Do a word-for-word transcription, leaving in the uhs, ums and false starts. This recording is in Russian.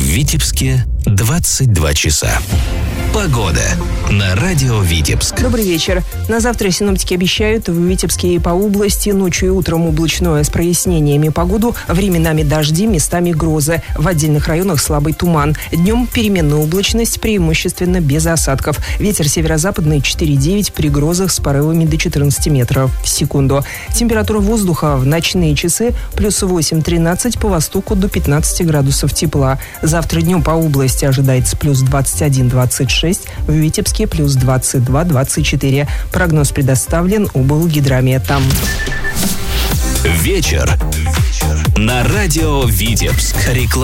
Витебске двадцать два часа. Погода на радио Витебск. Добрый вечер. На завтра синоптики обещают в Витебске и по области ночью и утром облачное с прояснениями погоду, временами дожди, местами грозы. В отдельных районах слабый туман. Днем переменная облачность, преимущественно без осадков. Ветер северо-западный четыре-девять, при грозах с порывами до четырнадцати метров в секунду. Температура воздуха в ночные часы плюс восемь-тринадцать, по востоку до пятнадцати градусов тепла. Завтра днем по области ожидается плюс двадцать один-двадцать шесть, в Витебске плюс двадцать два-двадцать четыре. Прогноз предоставлен облгидромета. Вечер на радио Витебск. Реклама.